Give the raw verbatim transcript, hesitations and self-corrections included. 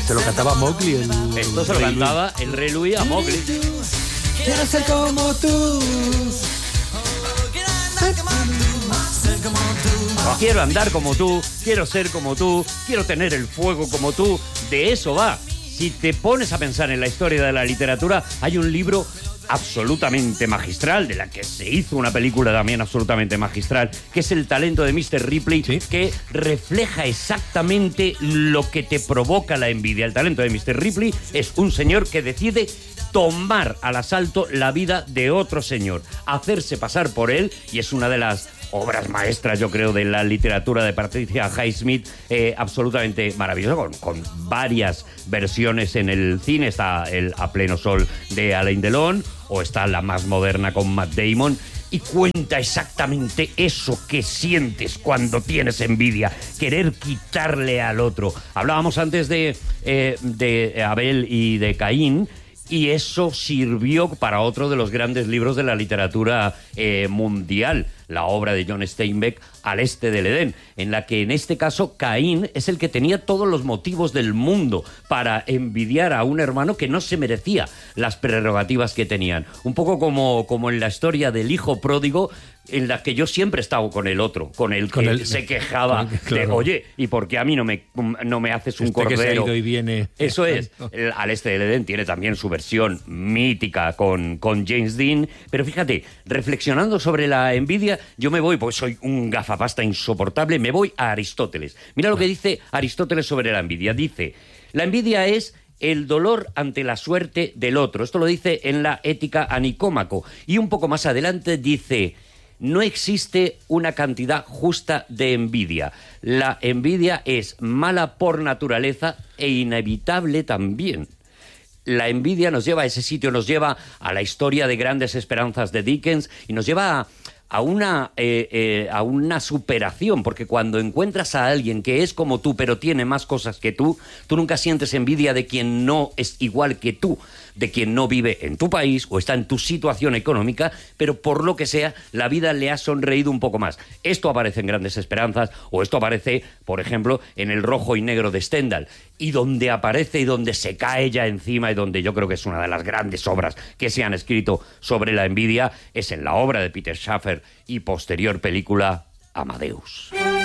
Esto lo cantaba Mowgli. El... Esto se lo cantaba el Rey Louis a Mowgli. Quiero ser como tú. Quiero andar como tú, quiero ser como tú, quiero tener el fuego como tú. De eso va. Si te pones a pensar en la historia de la literatura, hay un libro absolutamente magistral, de la que se hizo una película también absolutamente magistral, que es El talento de mister Ripley, ¿sí? Que refleja exactamente lo que te provoca la envidia. El talento de mister Ripley es un señor que decide tomar al asalto la vida de otro señor, hacerse pasar por él, y es una de las obras maestras, yo creo, de la literatura de Patricia Highsmith, eh, absolutamente maravillosa, con, con varias versiones en el cine. Está el A pleno sol de Alain Delon, o está la más moderna con Matt Damon, y cuenta exactamente eso que sientes cuando tienes envidia, querer quitarle al otro. Hablábamos antes de, eh, de Abel y de Caín, y eso sirvió para otro de los grandes libros de la literatura eh, mundial, la obra de John Steinbeck, Al este del Edén, en la que en este caso Caín es el que tenía todos los motivos del mundo para envidiar a un hermano que no se merecía las prerrogativas que tenían. Un poco como, como en la historia del hijo pródigo, en la que yo siempre he estado con el otro, con el con que el, se quejaba el, claro. de, oye, ¿y por qué a mí no me, no me haces un este cordero? Que se ha ido y viene. Eso es. El, Al este del Edén tiene también su versión mítica con, con James Dean, pero fíjate, reflexionando sobre la envidia, yo me voy, porque soy un gafapasta insoportable, me voy a Aristóteles. Mira lo que dice Aristóteles sobre la envidia. Dice, la envidia es el dolor ante la suerte del otro. Esto lo dice en la Ética a Nicómaco. Y un poco más adelante dice, no existe una cantidad justa de envidia. La envidia es mala por naturaleza e inevitable también. La envidia nos lleva a ese sitio, nos lleva a la historia de Grandes Esperanzas de Dickens, y nos lleva a, a, una, eh, eh, a una superación, porque cuando encuentras a alguien que es como tú, pero tiene más cosas que tú, tú nunca sientes envidia de quien no es igual que tú, de quien no vive en tu país o está en tu situación económica, pero por lo que sea, la vida le ha sonreído un poco más. Esto aparece en Grandes Esperanzas, o esto aparece, por ejemplo, en El rojo y negro de Stendhal. Y donde aparece y donde se cae ya encima, y donde yo creo que es una de las grandes obras que se han escrito sobre la envidia, es en la obra de Peter Shaffer y posterior película Amadeus.